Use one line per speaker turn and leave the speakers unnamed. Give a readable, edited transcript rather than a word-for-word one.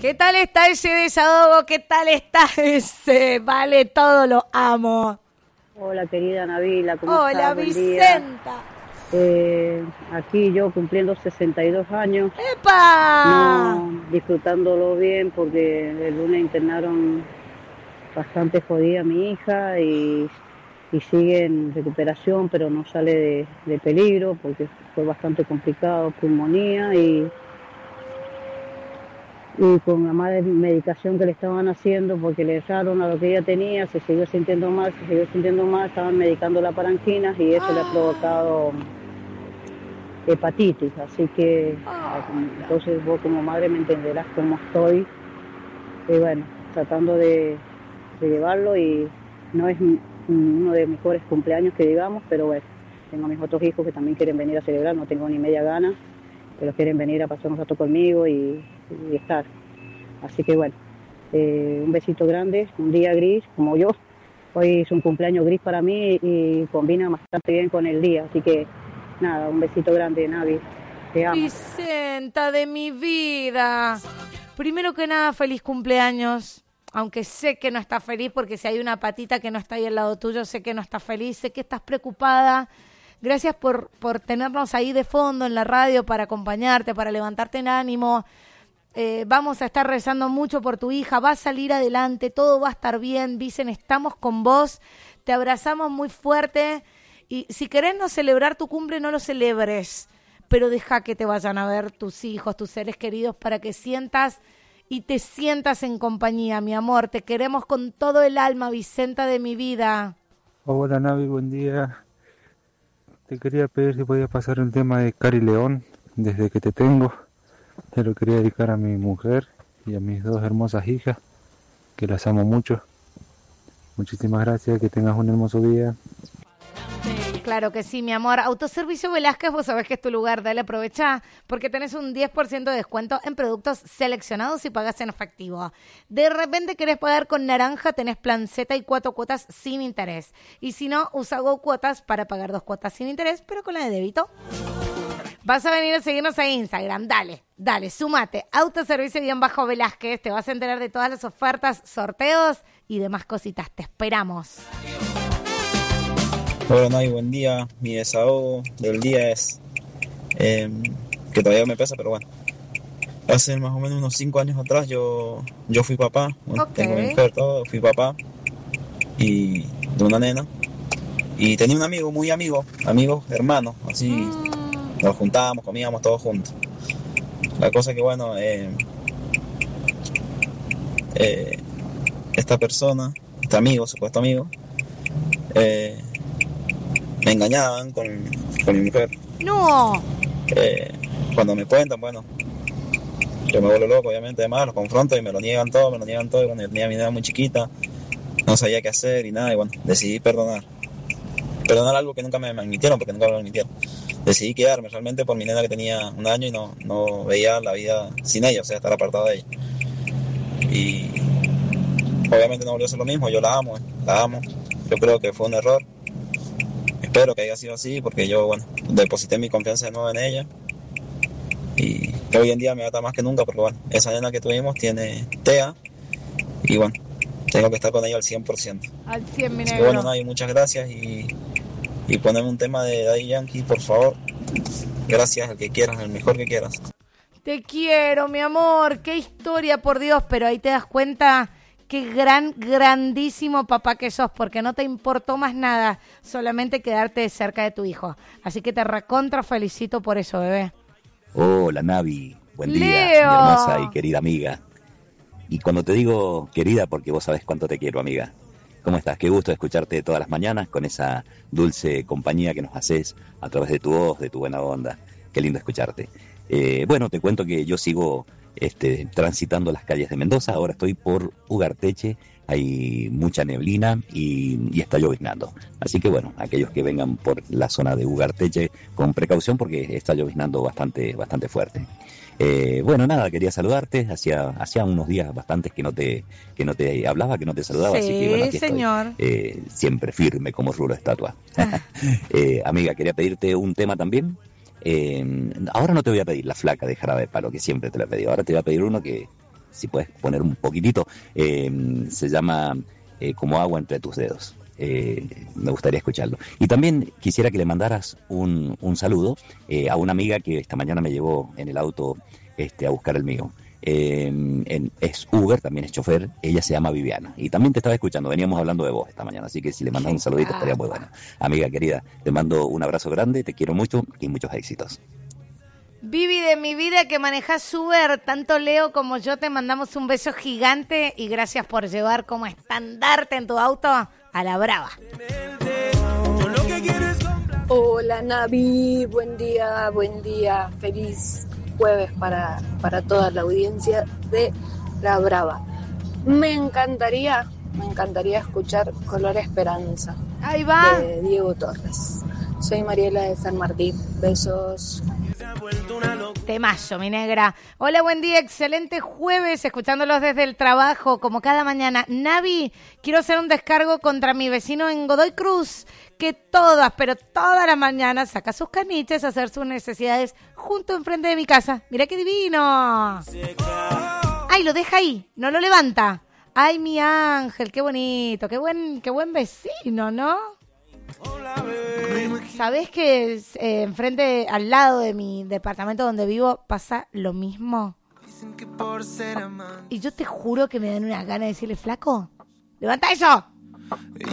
¿Qué tal está ese desahogo? ¿Qué tal está ese? Vale todo, lo amo.
Hola querida Nabila, ¿cómo estás?
Hola
Buen
Vicenta.
día. Aquí yo cumpliendo 62 años,
¡Epa!
no disfrutándolo bien porque el lunes internaron bastante jodida a mi hija y sigue en recuperación, pero no sale de peligro porque fue bastante complicado, pulmonía y con la mala medicación que le estaban haciendo porque le erraron a lo que ella tenía, se siguió sintiendo mal, estaban medicando la paranquinas y eso le ha provocado hepatitis, así que entonces vos como madre me entenderás cómo estoy, y bueno, tratando de llevarlo, y no es uno de mis mejores cumpleaños que digamos, pero bueno, tengo a mis otros hijos que también quieren venir a celebrar, no tengo ni media gana, pero quieren venir a pasar un rato conmigo y estar. Así que bueno, un besito grande, un día gris como yo. Hoy es un cumpleaños gris para mí y combina bastante bien con el día. Así que nada, un besito grande, Navi. Te amo.
Vicenta de mi vida. Primero que nada, feliz cumpleaños. Aunque sé que no estás feliz porque si hay una patita que no está ahí al lado tuyo, sé que no estás feliz, sé que estás preocupada. Gracias por tenernos ahí de fondo en la radio para acompañarte, para levantarte en ánimo. Vamos a estar rezando mucho por tu hija, va a salir adelante, todo va a estar bien. Vicen, estamos con vos, te abrazamos muy fuerte y si querés no celebrar tu cumple, no lo celebres, pero deja que te vayan a ver tus hijos, tus seres queridos, para que sientas y te sientas en compañía, mi amor. Te queremos con todo el alma, Vicenta de mi vida.
Hola Navi, buen día. Te quería pedir si podía pasar un tema de Cari León, desde que te tengo. Te lo quería dedicar a mi mujer y a mis dos hermosas hijas, que las amo mucho. Muchísimas gracias, que tengas un hermoso día.
Claro que sí, mi amor. Autoservicio Velázquez, vos sabés que es tu lugar, dale, aprovechá, porque tenés un 10% de descuento en productos seleccionados y pagás en efectivo. De repente querés pagar con naranja, tenés plan Z y 4 cuotas sin interés. Y si no, usa Go Cuotas para pagar 2 cuotas sin interés, pero con la de débito. Vas a venir a seguirnos a Instagram, dale, súmate, Autoservicio-Velázquez, te vas a enterar de todas las ofertas, sorteos y demás cositas, te esperamos.
Hola Nay, buen día. Mi desahogo del día es que todavía me pesa, pero bueno. Hace más o menos unos 5 años atrás yo fui papá. Bueno,
Okay.
Tengo mi mujer, todo, fui papá y de una nena. Y tenía un amigo, muy amigo, amigos, hermanos, así nos juntábamos, comíamos todos juntos. La cosa que bueno, esta persona, este amigo, supuesto amigo, me engañaban con mi mujer.
¡No!
Cuando me cuentan, bueno, yo me vuelvo loco, obviamente, además, los confronto y me lo niegan todo, y bueno, yo tenía mi nena muy chiquita, no sabía qué hacer y nada, y bueno, decidí perdonar algo que nunca me admitieron, porque nunca me lo admitieron. Decidí quedarme realmente por mi nena que tenía 1 año y no veía la vida sin ella, o sea, estar apartado de ella. Y obviamente no volvió a ser lo mismo, yo la amo, yo creo que fue un error. Espero que haya sido así porque yo, bueno, deposité mi confianza de nuevo en ella y que hoy en día me ata más que nunca porque, bueno, esa nena que tuvimos tiene TEA y, bueno, tengo que estar con ella al 100%.
Al 100, mi
Así que,
negro.
bueno, Nay, muchas gracias y poneme un tema de Daddy Yankee, por favor. Gracias, el que quieras, el mejor que quieras.
Te quiero, mi amor. Qué historia, por Dios. Pero ahí te das cuenta qué grandísimo papá que sos, porque no te importó más nada, solamente quedarte cerca de tu hijo. Así que te recontra felicito por eso, bebé.
Hola Navi, buen día,
Leo.
mi hermosa y querida amiga. Y cuando te digo querida, porque vos sabés cuánto te quiero, amiga. ¿Cómo estás? Qué gusto escucharte todas las mañanas con esa dulce compañía que nos haces a través de tu voz, de tu buena onda. Qué lindo escucharte. Bueno, te cuento que yo sigo transitando las calles de Mendoza. Ahora estoy por Ugarteche, hay mucha neblina y está lloviznando. Así que bueno, aquellos que vengan por la zona de Ugarteche con precaución porque está lloviznando bastante fuerte. Bueno, nada, quería saludarte. Hacía unos días bastantes que no te hablaba, que no te saludaba.
Sí,
así que bueno, aquí
señor.
estoy, siempre firme como rulo de estatua. Amiga, quería pedirte un tema también. Ahora no te voy a pedir la flaca de Jarabe de Palo, que siempre te la he pedido. Ahora te voy a pedir uno que si puedes poner un poquitito, se llama Como agua entre tus dedos. Me gustaría escucharlo. Y también quisiera que le mandaras un saludo a una amiga que esta mañana me llevó en el auto a buscar el mío. Es Uber, también es chofer. Ella se llama Viviana y también te estaba escuchando, veníamos hablando de vos esta mañana, así que si le mandas un saludito estaría muy bueno. Amiga querida, te mando un abrazo grande, te quiero mucho y muchos éxitos.
Vivi de mi vida, que manejas Uber, tanto Leo como yo te mandamos un beso gigante y gracias por llevar como estandarte en tu auto a la brava.
Hola Navi, buen día, feliz jueves para toda la audiencia de La Brava. Me encantaría escuchar Color Esperanza.
Ahí va.
De Diego Torres. Soy Mariela de San Martín. Besos.
Temazo, mi negra. Hola, buen día, excelente jueves, escuchándolos desde el trabajo, como cada mañana. Navi, quiero hacer un descargo contra mi vecino en Godoy Cruz, que todas las mañanas saca sus caniches a hacer sus necesidades justo enfrente de mi casa. Mira qué divino. Ay, lo deja ahí, no lo levanta. Ay, mi ángel, qué bonito, qué buen vecino, ¿no? ¿Sabés que enfrente, al lado de mi departamento donde vivo, pasa lo mismo? Y yo te juro que me dan una gana de decirle, flaco, ¡levanta eso!